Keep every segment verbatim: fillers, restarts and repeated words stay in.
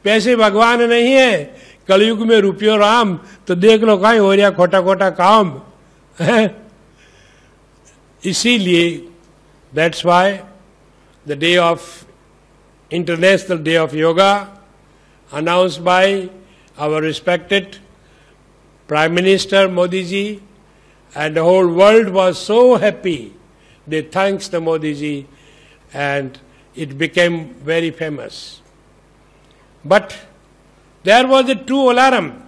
पैसे भगवान नहीं है, कलयुग में रुपयो राम, तो देख लो कहीं हो रहा खोटा खोटा काम है। इसीलिए that's why the day of international day of yoga announced by our respected Prime Minister Modi ji, and the whole world was so happy. They thanked the Modi ji, and it became very famous. But there was a true alarm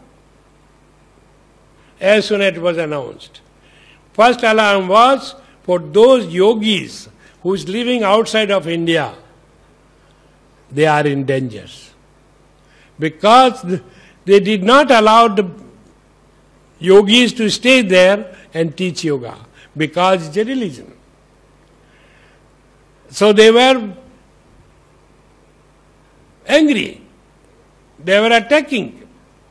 as soon as it was announced. First alarm was for those yogis who is living outside of India. They are in danger, because they did not allow the yogis to stay there and teach yoga, because it's a religion. So they were angry. They were attacking.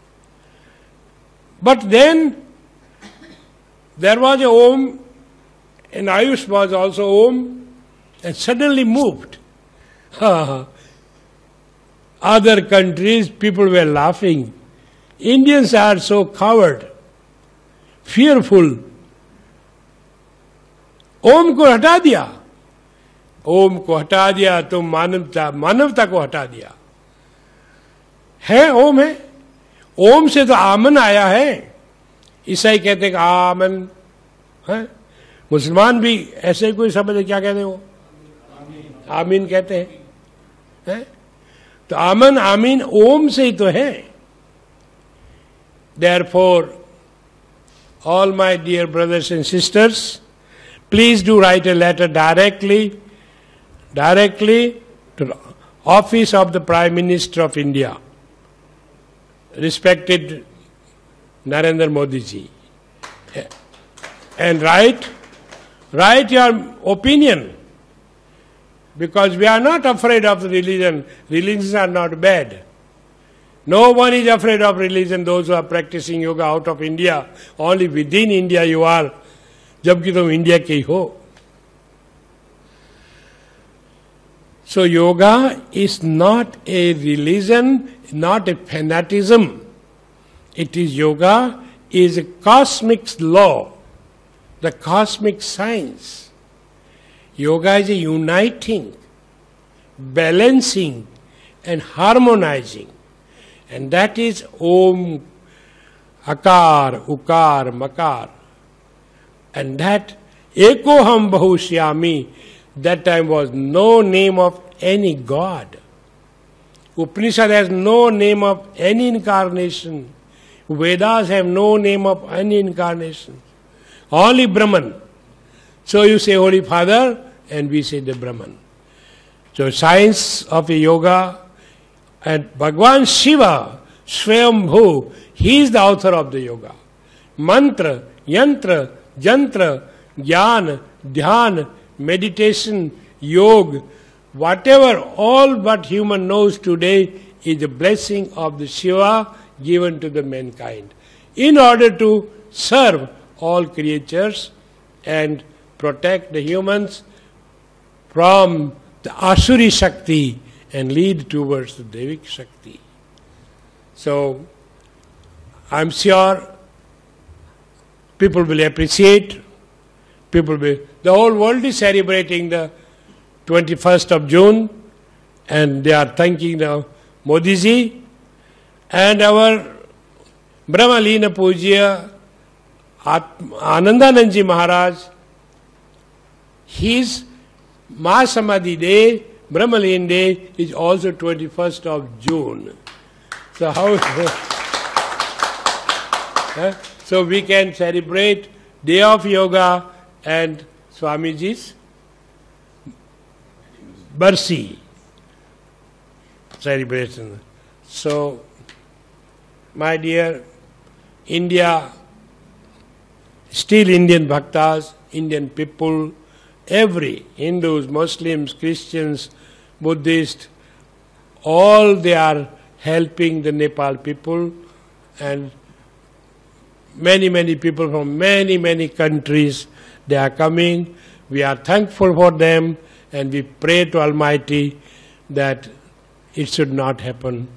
But then there was a Om, and Ayush was also Om, and suddenly moved. Other countries, people were laughing. Indians are so coward, fearful. ओम को हटा दिया, ओम को हटा दिया तो मानवता मानवता को हटा दिया। है ओम है, ओम से तो आमन आया है। ईसाई कहते हैं कि आमन है, मुसलमान भी ऐसे कोई समझे क्या कहते हैं वो, आमीन कहते हैं है? तो आमन आमीन ओम से ही तो है। Therefore, all my dear brothers and sisters, please do write a letter directly, directly to the office of the Prime Minister of India, respected Narendra Modi ji, and write, write your opinion. Because we are not afraid of religion. Religions are not bad. No one is afraid of religion, those who are practicing yoga out of India. Only within India you are, जबकि तुम India के ही हो. So yoga is not a religion, not a fanaticism. It is yoga, is a cosmic law, the cosmic science. Yoga is a uniting, balancing and harmonizing. And that is Om, Akar, Ukar, Makar. And that Ekoham Bahushyami, that time was no name of any god. Upanishad has no name of any incarnation. Vedas have no name of any incarnation. Only Brahman. So you say Holy Father, and we say the Brahman. So science of a yoga, and Bhagwan Shiva, Swayambhu, he is the author of the yoga. Mantra, yantra, jantra, jnana, dhyan, meditation, yoga, whatever, all what human knows today is the blessing of the Shiva given to the mankind in order to serve all creatures and protect the humans from the Asuri Shakti and lead towards the Devik Shakti. So, I'm sure people will appreciate, people will, the whole world is celebrating the twenty-first of June, and they are thanking the Modi ji, and our Brahmalina Pujya Anandanand ji Maharaj, his Mahasamadhi day, Brahmalin day, is also twenty-first of June. So how? So we can celebrate Day of Yoga and Swamiji's Barsi celebration. So, my dear India, still Indian bhaktas, Indian people, every Hindus, Muslims, Christians, Buddhists, all they are helping the Nepal people, and many, many people from many, many countries, they are coming. We are thankful for them, and we pray to Almighty that it should not happen